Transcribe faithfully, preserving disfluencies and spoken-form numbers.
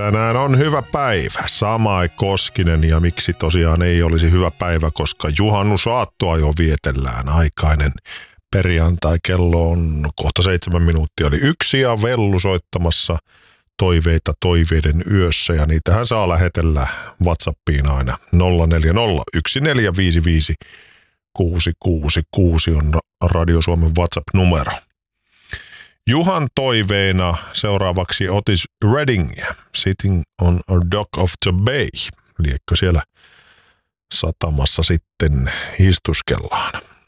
Tänään on hyvä päivä. Samai Koskinen ja miksi tosiaan ei olisi hyvä päivä, koska juhannusaattoa jo vietellään. Aikainen perjantai, kello on kohta seitsemän minuuttia oli yksi ja Vellu soittamassa toiveita toiveiden yössä ja niitähän saa lähetellä WhatsAppiin aina nolla neljä nolla yksi neljä viisi viisi kuusi kuusi kuusi on Radio Suomen WhatsApp-numero. Juhan toiveena seuraavaksi Otis Reddingia, Sitting on a Dock of the Bay. Liekkö siellä satamassa sitten istuskellaan.